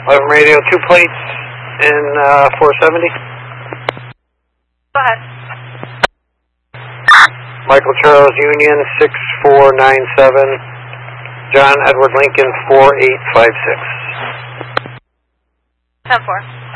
11 radio, 2 plates in 470. Go ahead. Michael Charles Union 6497. John Edward Lincoln 4856. 10-4.